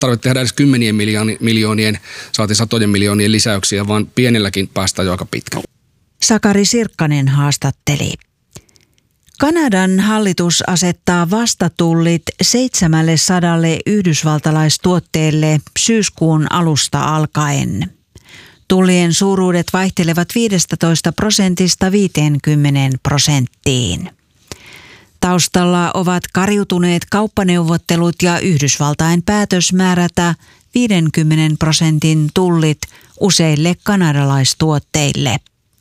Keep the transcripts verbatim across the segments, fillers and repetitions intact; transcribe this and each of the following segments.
tarvitse tehdä edes kymmenien miljoonien, saatiin satojen miljoonien lisäyksiä, vaan pienelläkin päästään jo aika pitkälle. Sakari Sirkkanen haastatteli. Kanadan hallitus asettaa vastatullit seitsemäänsataan yhdysvaltalaistuotteelle syyskuun alusta alkaen. Tullien suuruudet vaihtelevat viidestätoista prosentista viiteenkymmeneen prosenttiin. Taustalla ovat kariutuneet kauppaneuvottelut ja Yhdysvaltain päätös määrätä viidenkymmenen prosentin tullit useille kanadalaistuotteille.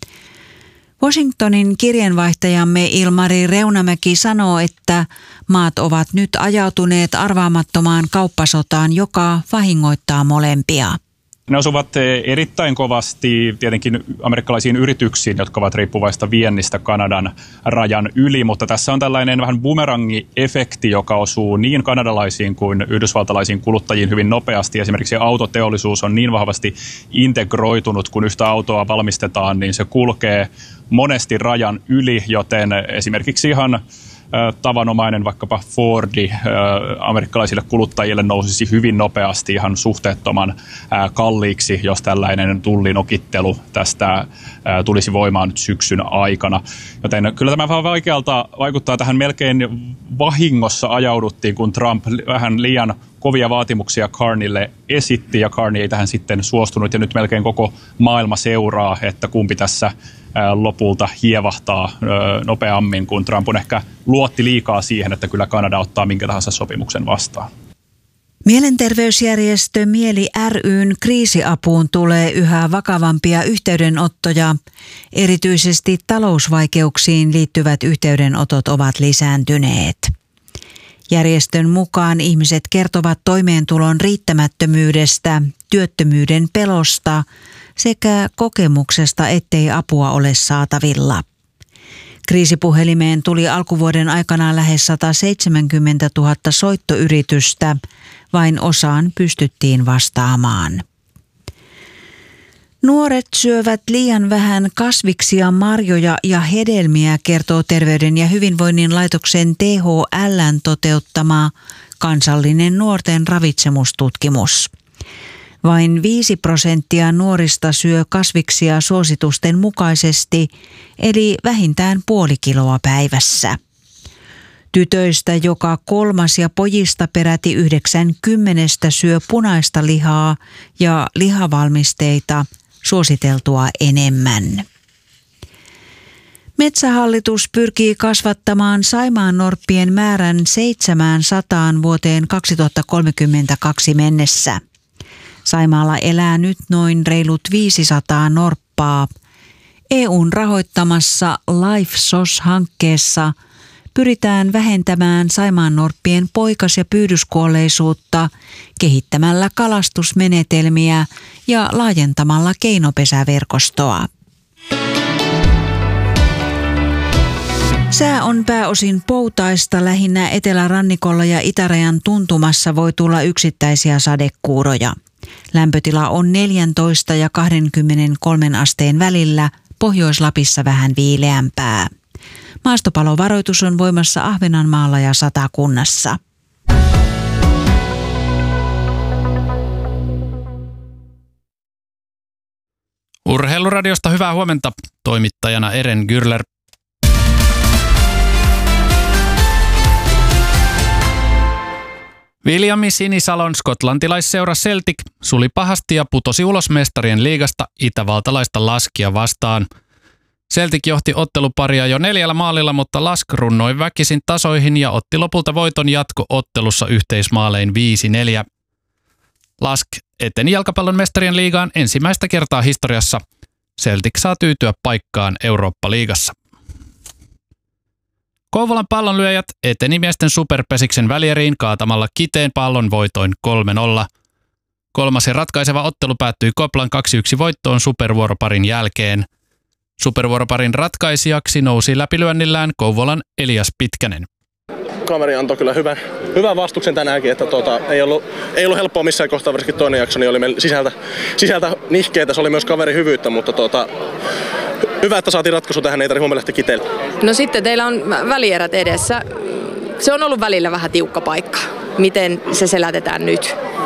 Washingtonin kirjeenvaihtajamme Ilmari Reunamäki sanoo, että maat ovat nyt ajautuneet arvaamattomaan kauppasotaan, joka vahingoittaa molempia. Ne osuvat erittäin kovasti tietenkin amerikkalaisiin yrityksiin, jotka ovat riippuvaista viennistä Kanadan rajan yli, mutta tässä on tällainen vähän bumerangi-efekti, joka osuu niin kanadalaisiin kuin yhdysvaltalaisiin kuluttajiin hyvin nopeasti. Esimerkiksi autoteollisuus on niin vahvasti integroitunut, kun yhtä autoa valmistetaan, niin se kulkee monesti rajan yli, joten esimerkiksi ihan tavanomainen vaikkapa Fordi amerikkalaisille kuluttajille nousisi hyvin nopeasti ihan suhteettoman kalliiksi, jos tällainen tullinokittelu tästä tulisi voimaan nyt syksyn aikana. Joten kyllä tämä vähän vaikealta vaikuttaa, tähän melkein vahingossa ajauduttiin, kun Trump vähän liian kovia vaatimuksia Carneylle esitti ja Carney ei tähän sitten suostunut ja nyt melkein koko maailma seuraa, että kumpi tässä lopulta hievahtaa nopeammin, kun Trump on ehkä luotti liikaa siihen, että kyllä Kanada ottaa minkä tahansa sopimuksen vastaan. Mielenterveysjärjestö Mieli ry:n kriisiapuun tulee yhä vakavampia yhteydenottoja. Erityisesti talousvaikeuksiin liittyvät yhteydenotot ovat lisääntyneet. Järjestön mukaan ihmiset kertovat toimeentulon riittämättömyydestä, työttömyyden pelosta sekä kokemuksesta, ettei apua ole saatavilla. Kriisipuhelimeen tuli alkuvuoden aikana lähes sataseitsemänkymmentätuhatta soittoyritystä, vain osaan pystyttiin vastaamaan. Nuoret syövät liian vähän kasviksia, marjoja ja hedelmiä, kertoo Terveyden ja hyvinvoinnin laitoksen T H L:n toteuttama kansallinen nuorten ravitsemustutkimus. Vain viisi prosenttia nuorista syö kasviksia suositusten mukaisesti, eli vähintään puoli kiloa päivässä. Tytöistä joka kolmas ja pojista peräti yhdeksän kymmenestä syö punaista lihaa ja lihavalmisteita suositeltua enemmän. Metsähallitus pyrkii kasvattamaan saimaannorppien määrän seitsemänsataan vuoteen kaksituhattakolmekymmentäkaksi mennessä. Saimaalla elää nyt noin reilut viisisataa norppaa. E U:n rahoittamassa Life S O S-hankkeessa pyritään vähentämään saimaannorppien poikas- ja pyydyskuolleisuutta kehittämällä kalastusmenetelmiä ja laajentamalla keinopesäverkostoa. Sää on pääosin poutaista, lähinnä etelärannikolla ja itärajan tuntumassa voi tulla yksittäisiä sadekuuroja. Lämpötila on neljätoista ja kaksikymmentäkolme asteen välillä, Pohjois-Lapissa vähän viileämpää. Maastopalovaroitus on voimassa Ahvenanmaalla ja Satakunnassa. Urheiluradiosta hyvää huomenta, toimittajana Eren Gürler. Williami Sinisalon skotlantilaisseura Celtic suli pahasti ja putosi ulos mestarien liigasta itävaltalaista Laskia vastaan. Celtic johti otteluparia jo neljällä maalilla, mutta Lask runnoi väkisin tasoihin ja otti lopulta voiton jatko-ottelussa yhteismaalein viisi neljä. Lask eteni jalkapallon mestarien liigaan ensimmäistä kertaa historiassa. Celtic saa tyytyä paikkaan Eurooppa-liigassa. Kouvolan pallonlyöjät eteni miesten superpesiksen välieriin kaatamalla Kiteen pallon voitoin kolme nolla. Kolmas ja ratkaiseva ottelu päättyi Koplan kaksi yksi voittoon supervuoroparin jälkeen. Supervuoroparin ratkaisijaksi nousi läpilyönnillään Kouvolan Elias Pitkänen. Kaveri antoi kyllä hyvän, hyvän vastuksen tänäänkin, että tuota, ei, ollut, ei ollut helppoa missään kohtaa, varsinkin toinen jakso, niin oli meillä sisältä, sisältä nihkeitä, se oli myös kaverin hyvyyttä, mutta tuota, hyvä, että saatiin ratkaisu tähän, ei tarvitse huomenna lähteä Kiteelle. No sitten teillä on välierät edessä. Se on ollut välillä vähän tiukka paikka. Miten se selätetään nyt?